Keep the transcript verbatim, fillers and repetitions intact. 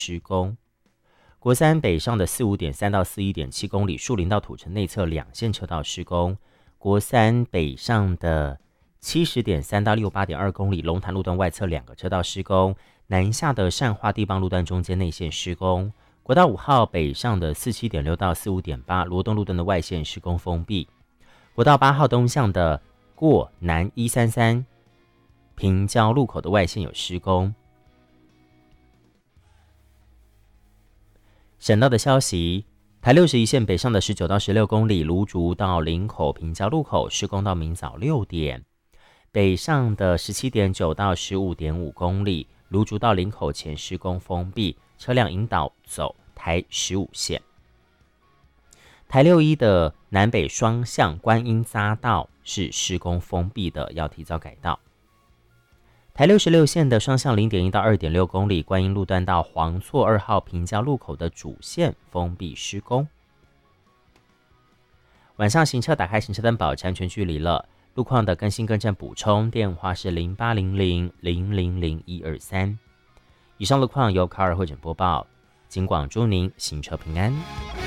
施工。国三北上的四五点三到四一点七公里，树林到土城内侧两线车道施工。国三北上的七十点三到六八点二公里，龙潭路段外侧两个车道施工。南下的善化地磅路段中间内线施工。国道五号北上的四七点六到四五点八，罗东路段的外线施工封闭。国道八号东向的过南一三三平交路口的外线有施工。省道的消息，台六十一线北上的十九到十六公里，芦竹到林口平交路口施工到明早六点。北上的十七点九到十五点五公里，芦竹到林口前施工封闭，车辆引导走台十五线。台六一的南北双向观音匝道是施工封闭的，要提早改道。台六十六线的双向 零点一到二点六公里，观音路段到黄厝二号平交路口的主线封闭施工。晚上行车打开行车灯保持安全距离了。路况的更新更正补充电话是零八零零零零零一二三。以上路况由卡尔会诊播报，警广祝您行车平安。